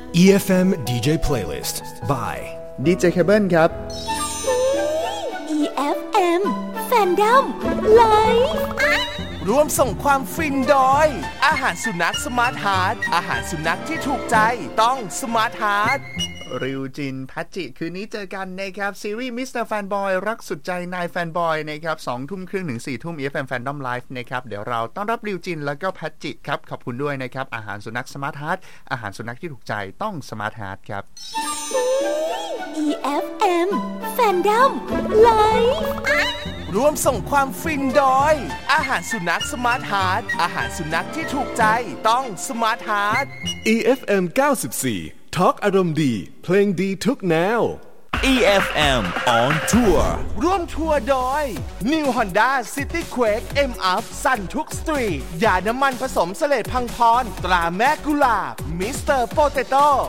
EFM DJ Playlist by DJ Cable ครับ EFM Fandom Live ร่วมส่งความฟินโดยอาหารสุนัขสมาร์ทฮาร์ทอาหารสุนัขที่ถูกใจต้องสมาร์ทฮาร์ทริวจินพัชจิคืนนี้เจอกันนะครับซีรีส์มิสเตอร์แฟนบอยรักสุดใจนายแฟนบอยนะครับ 20:30 น. ถึง 4:00 น. EFM Fandom Live นะครับเดี๋ยวเราต้อนรับริวจินแล้วก็พัชจิครับขอบคุณด้วยนะครับอาหารสุนัขสมาร์ทฮาร์ทอาหารสุนัขที่ถูกใจต้องสมาร์ทฮาร์ทครับ EFM Fandom Live ร่วมส่งความฟินโดยอาหารสุนัขสมาร์ทฮาร์ทอาหารสุนัขที่ถูกใจต้องสมาร์ทฮาร์ท EFM 94 Talk อารมณ์ดีเพลงดีทุกแนว EFM on Tour ร่วมทัวร์โดย New Honda City Quake M-Up สั่นทุกสตรีทยาน้ำมันผสมเสลดพังพรตราแม่กุหลาบ Mr. Potato